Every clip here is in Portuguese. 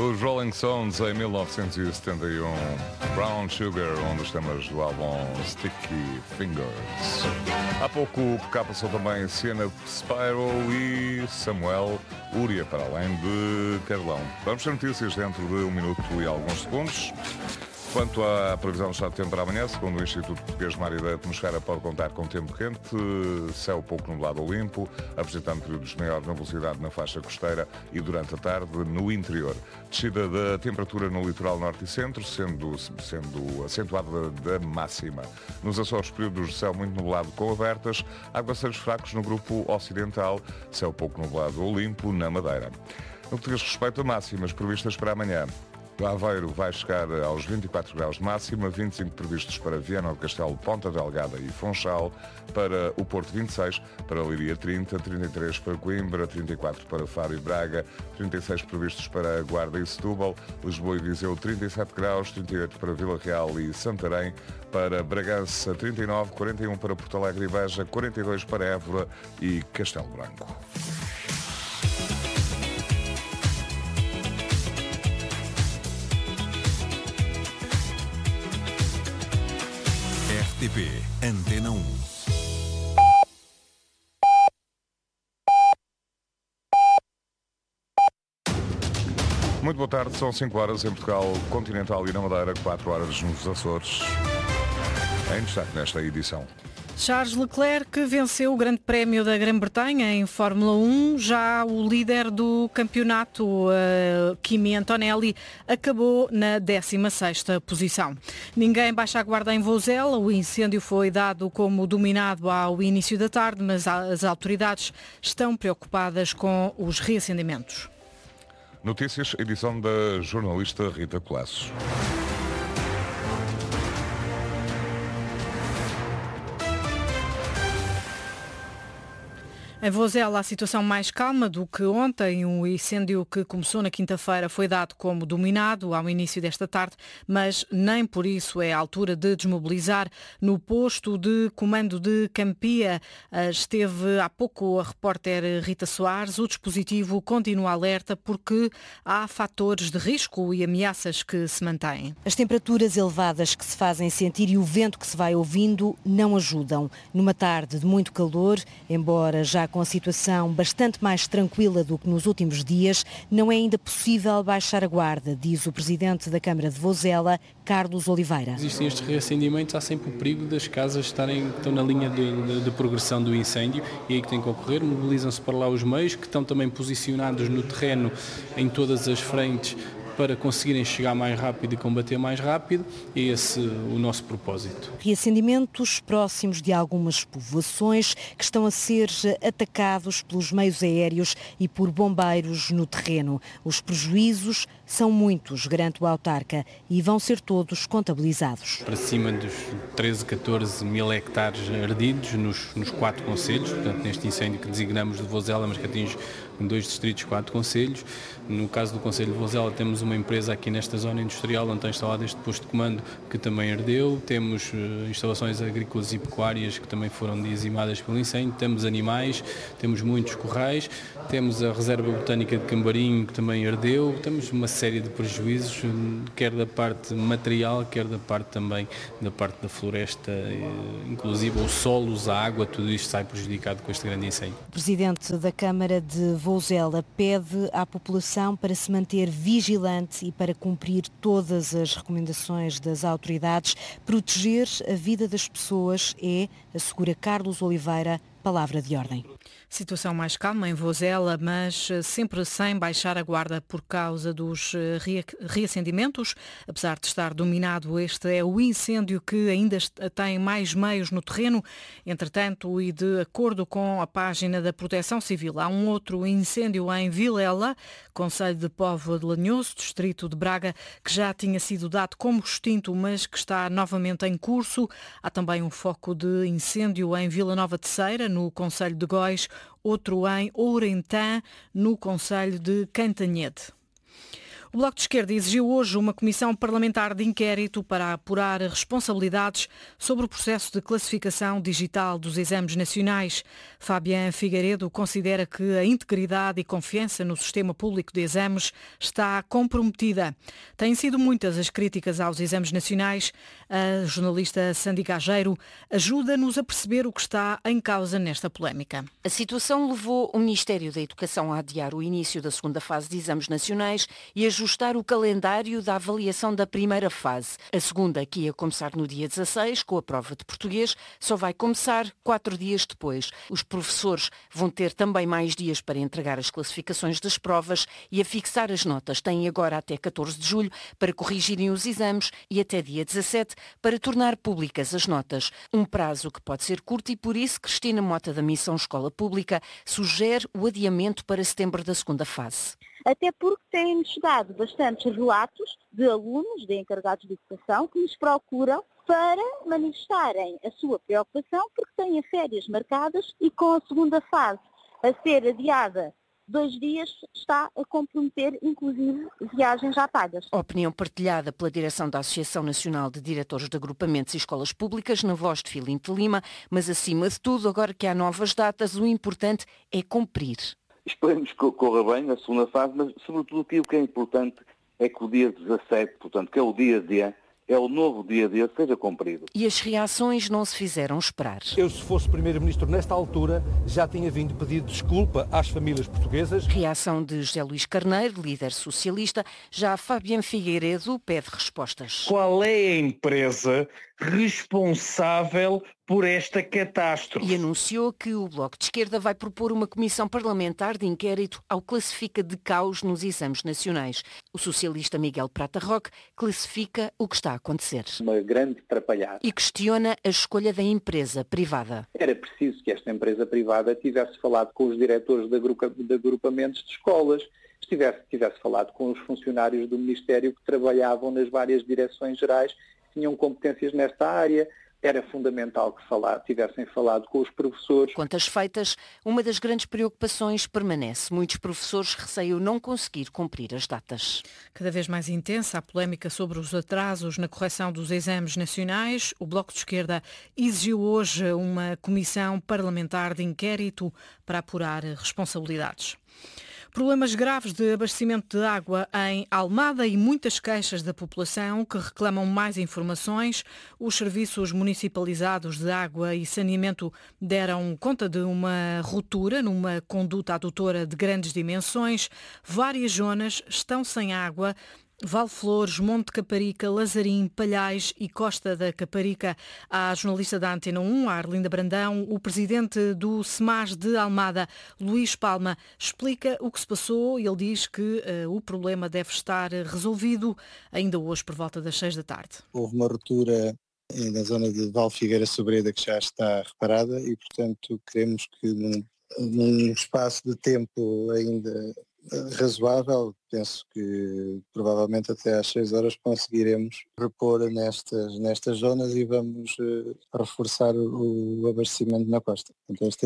Os Rolling Stones em 1971, Brown Sugar, um dos temas do álbum Sticky Fingers. Há pouco cá passou também Sienna Spyro e Samuel Uria, para além de Carlão. Vamos ter notícias dentro de 1 minuto e alguns segundos. Quanto à previsão do estado de tempo para amanhã, segundo o Instituto Português de Mar e da Atmosfera, pode contar com tempo quente, céu pouco nublado ou limpo, apresentando períodos de maior nebulosidade na faixa costeira e durante a tarde no interior. Descida da temperatura no litoral norte e centro, sendo acentuada da máxima. Nos Açores, períodos de céu muito nublado com abertas, aguaceiros fracos no grupo ocidental, céu pouco nublado ou limpo na Madeira. No que diz respeito a máximas previstas para amanhã, Aveiro vai chegar aos 24 graus de máxima, 25 previstos para Viana do Castelo, Ponta Delgada e Funchal, para o Porto 26, para Leiria 30, 33 para Coimbra, 34 para Faro e Braga, 36 previstos para Guarda e Setúbal, Lisboa e Viseu 37 graus, 38 para Vila Real e Santarém, para Bragança 39, 41 para Porto Alegre e Beja, 42 para Évora e Castelo Branco. RTP Antena 1. Muito boa tarde, são 5 horas em Portugal continental e na Madeira, 4 horas nos Açores. Em destaque nesta edição. Charles Leclerc venceu o Grande Prémio da Grã-Bretanha em Fórmula 1. Já o líder do campeonato, Kimi Antonelli, acabou na 16ª posição. Ninguém baixa a guarda em Vozela. O incêndio foi dado como dominado ao início da tarde, mas as autoridades estão preocupadas com os reacendimentos. Notícias, edição da jornalista Rita Colasso. Em Vozela, a situação mais calma do que ontem. O incêndio que começou na quinta-feira foi dado como dominado ao início desta tarde, mas nem por isso é a altura de desmobilizar. No posto de comando de Campia esteve há pouco a repórter Rita Soares. O dispositivo continua alerta porque há fatores de risco e ameaças que se mantêm. As temperaturas elevadas que se fazem sentir e o vento que se vai ouvindo não ajudam. Numa tarde de muito calor, embora já com a situação bastante mais tranquila do que nos últimos dias, não é ainda possível baixar a guarda, diz o presidente da Câmara de Vozela, Carlos Oliveira. Existem estes reacendimentos, há sempre o perigo das casas estão na linha de progressão do incêndio e aí que tem que ocorrer, mobilizam-se para lá os meios que estão também posicionados no terreno em todas as frentes para conseguirem chegar mais rápido e combater mais rápido, é esse o nosso propósito. Reacendimentos próximos de algumas povoações que estão a ser atacados pelos meios aéreos e por bombeiros no terreno. Os prejuízos são muitos, garante o autarca, e vão ser todos contabilizados. Para cima dos 13, 14 mil hectares ardidos nos 4 concelhos, portanto neste incêndio que designamos de Vozela, mas que atinge 2 distritos, 4 concelhos. No caso do Concelho de Vozela temos uma empresa aqui nesta zona industrial onde está instalado este posto de comando que também ardeu, temos instalações agrícolas e pecuárias que também foram dizimadas pelo incêndio, temos animais, temos muitos corrais, temos a reserva botânica de Cambarim que também ardeu, temos uma série de prejuízos, quer da parte material, quer da parte também da parte da floresta, inclusive os solos, a água, tudo isto sai prejudicado com este grande incêndio. O presidente da Câmara de Vozela pede à população para se manter vigilante e para cumprir todas as recomendações das autoridades. Proteger a vida das pessoas é, assegura Carlos Oliveira, palavra de ordem. Situação mais calma em Vozela, mas sempre sem baixar a guarda por causa dos reacendimentos. Apesar de estar dominado, este é o incêndio que ainda tem mais meios no terreno. Entretanto, e de acordo com a página da Proteção Civil, há um outro incêndio em Vilela, concelho de Póvoa de Lanhoso, distrito de Braga, que já tinha sido dado como extinto, mas que está novamente em curso. Há também um foco de incêndio em Vila Nova de Ceira, no concelho de Góis, outro em Ourentã, no concelho de Cantanhede. O Bloco de Esquerda exigiu hoje uma comissão parlamentar de inquérito para apurar responsabilidades sobre o processo de classificação digital dos exames nacionais. Fabián Figueiredo considera que a integridade e confiança no sistema público de exames está comprometida. Têm sido muitas as críticas aos exames nacionais. A jornalista Sandy Gageiro ajuda-nos a perceber o que está em causa nesta polémica. A situação levou o Ministério da Educação a adiar o início da segunda fase de exames nacionais e ajustar o calendário da avaliação da primeira fase. A segunda, que ia começar no dia 16, com a prova de português, só vai começar 4 dias depois. Os professores vão ter também mais dias para entregar as classificações das provas e a fixar as notas. Têm agora até 14 de julho para corrigirem os exames e até dia 17 para tornar públicas as notas. Um prazo que pode ser curto e por isso Cristina Mota da Missão Escola Pública sugere o adiamento para setembro da segunda fase. Até porque têm chegado bastantes relatos de alunos, de encarregados de educação, que nos procuram para manifestarem a sua preocupação porque têm férias marcadas e com a segunda fase a ser adiada 2 dias está a comprometer, inclusive, viagens já pagas. A opinião partilhada pela direção da Associação Nacional de Diretores de Agrupamentos e Escolas Públicas, na voz de Filinto Lima, mas acima de tudo, agora que há novas datas, o importante é cumprir. Esperemos que corra bem na segunda fase, mas sobretudo o que é importante é que o dia 17, portanto, que é o dia D, é o novo dia D, seja cumprido. E as reações não se fizeram esperar. Eu, se fosse Primeiro-Ministro nesta altura, já tinha vindo pedir desculpa às famílias portuguesas. Reação de José Luís Carneiro, líder socialista. Já Fabián Figueiredo pede respostas. Qual é a empresa responsável por esta catástrofe? E anunciou que o Bloco de Esquerda vai propor uma comissão parlamentar de inquérito ao classifica de caos nos exames nacionais. O socialista Miguel Prata Roque classifica o que está a acontecer. Uma grande atrapalhada. E questiona a escolha da empresa privada. Era preciso que esta empresa privada tivesse falado com os diretores de agrupamentos de escolas, tivesse falado com os funcionários do Ministério que trabalhavam nas várias direções gerais, tinham competências nesta área. Era fundamental que tivessem falado com os professores. Contas feitas, uma das grandes preocupações permanece. Muitos professores receiam não conseguir cumprir as datas. Cada vez mais intensa a polémica sobre os atrasos na correção dos exames nacionais. O Bloco de Esquerda exigiu hoje uma comissão parlamentar de inquérito para apurar responsabilidades. Problemas graves de abastecimento de água em Almada e muitas queixas da população que reclamam mais informações. Os serviços municipalizados de água e saneamento deram conta de uma ruptura numa conduta adutora de grandes dimensões. Várias zonas estão sem água. Valflores, Monte de Caparica, Lazarim, Palhais e Costa da Caparica. A jornalista da Antena 1, a Arlinda Brandão, o presidente do SEMAS de Almada, Luís Palma, explica o que se passou e ele diz que o problema deve estar resolvido ainda hoje por volta das 6 da tarde. Houve uma ruptura na zona de Val Figueira Sobreda que já está reparada e, portanto, queremos que num espaço de tempo ainda razoável, penso que provavelmente até às 6 horas conseguiremos repor nestas zonas e vamos reforçar o abastecimento na costa. Então esta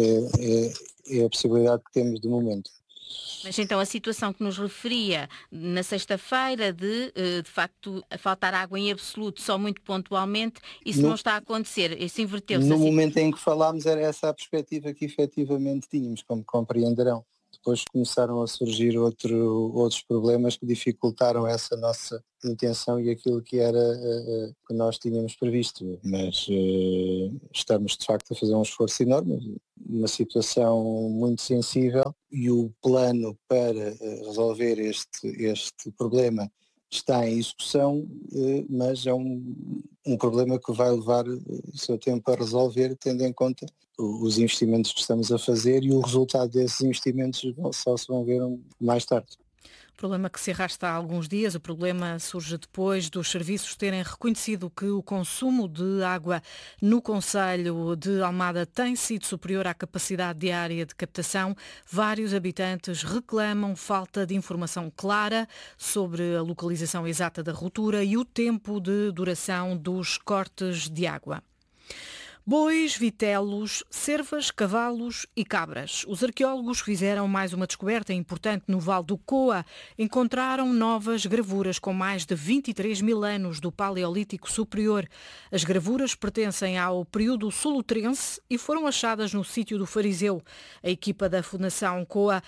é a possibilidade que temos de momento. Mas então a situação que nos referia na sexta-feira de facto faltar água em absoluto só muito pontualmente, isso não está a acontecer, isso inverteu-se. No momento em que falámos era essa a perspectiva que efetivamente tínhamos, como compreenderão. Depois começaram a surgir outros problemas que dificultaram essa nossa intenção e aquilo que era que nós tínhamos previsto. Mas estamos de facto a fazer um esforço enorme, uma situação muito sensível e o plano para resolver este problema está em execução, mas é um problema que vai levar o seu tempo a resolver, tendo em conta os investimentos que estamos a fazer e o resultado desses investimentos só se vão ver mais tarde. Problema que se arrasta há alguns dias. O problema surge depois dos serviços terem reconhecido que o consumo de água no concelho de Almada tem sido superior à capacidade diária de captação. Vários habitantes reclamam falta de informação clara sobre a localização exata da ruptura e o tempo de duração dos cortes de água. Bois, vitelos, cervas, cavalos e cabras. Os arqueólogos fizeram mais uma descoberta importante no Vale do Coa. Encontraram novas gravuras com mais de 23 mil anos do Paleolítico Superior. As gravuras pertencem ao período solutrense e foram achadas no sítio do Fariseu. A equipa da Fundação Coa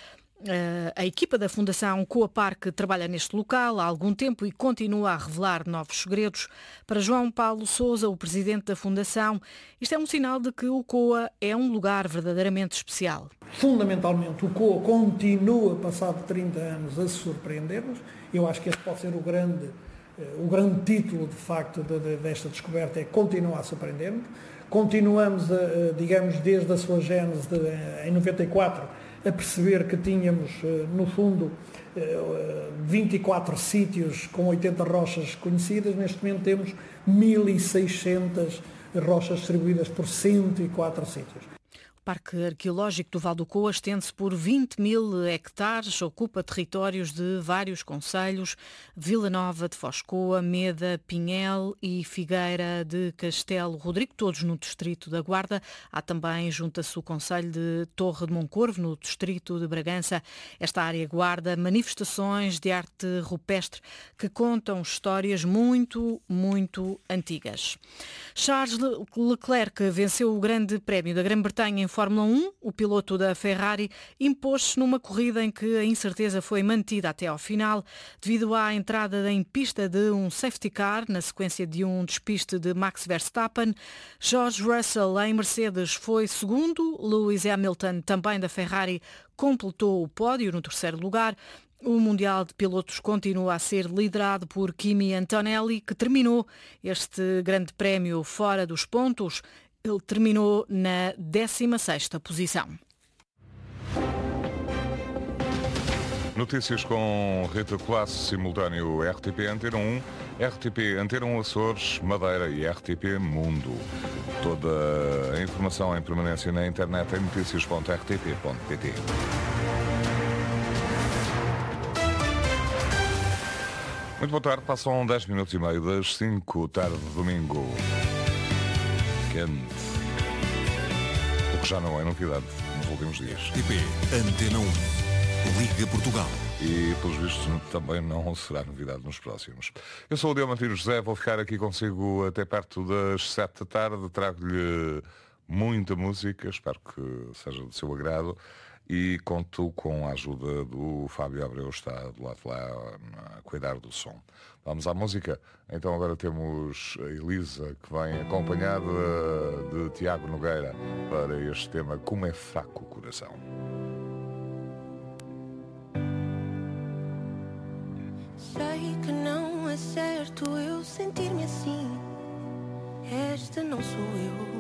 Parque trabalha neste local há algum tempo e continua a revelar novos segredos. Para João Paulo Sousa, o presidente da Fundação, isto é um sinal de que o Coa é um lugar verdadeiramente especial. Fundamentalmente, o Coa continua, passado 30 anos, a se surpreender-nos. Eu acho que esse pode ser o grande título, de facto, desta descoberta, é continuar a surpreender-nos. Continuamos, digamos, desde a sua gênese em 94, a perceber que tínhamos, no fundo, 24 sítios com 80 rochas conhecidas. Neste momento temos 1.600 rochas distribuídas por 104 sítios. O Parque Arqueológico do Vale do Coa estende-se por 20 mil hectares, ocupa territórios de vários concelhos: Vila Nova de Foscoa, Meda, Pinhel e Figueira de Castelo Rodrigo, todos no distrito da Guarda. Há também, junta-se o concelho de Torre de Moncorvo, no distrito de Bragança. Esta área guarda manifestações de arte rupestre que contam histórias muito, muito antigas. Charles Leclerc venceu o Grande Prémio da Grã-Bretanha em Fórmula 1, o piloto da Ferrari impôs-se numa corrida em que a incerteza foi mantida até ao final, devido à entrada em pista de um safety car, na sequência de um despiste de Max Verstappen. George Russell, em Mercedes, foi segundo. Lewis Hamilton, também da Ferrari, completou o pódio no terceiro lugar. O Mundial de Pilotos continua a ser liderado por Kimi Antonelli, que terminou este Grande Prémio fora dos pontos. Ele terminou na 16ª posição. Notícias com Rita Colasso, simultâneo RTP Antena 1, RTP Antena 1 Açores, Madeira e RTP Mundo. Toda a informação em permanência na internet em noticias.rtp.pt. Muito boa tarde, passam 10 minutos e meio das 5, tarde de domingo. Quente. O que já não é novidade nos últimos dias. RTP Antena 1, Liga Portugal. E, pelos vistos, também não será novidade nos próximos. Eu sou o Diamantino José, vou ficar aqui consigo até perto das 7 da tarde. Trago-lhe muita música, espero que seja do seu agrado. E conto com a ajuda do Fábio Abreu, está do lado de lá a cuidar do som. Vamos à música. Então agora temos a Elisa, que vem acompanhada de Tiago Nogueira para este tema Como é Fraco o Coração. Sei que não é certo eu sentir-me assim. Esta não sou eu.